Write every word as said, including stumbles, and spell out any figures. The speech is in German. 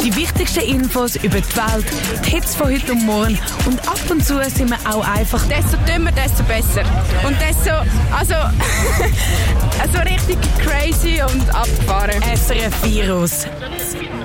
Die wichtigsten Infos über die Welt, die Hits von heute und morgen und ab und zu sind wir auch einfach... Desto dümmer, desto besser. Und desto, also, also richtig crazy und abgefahren. S R F Virus.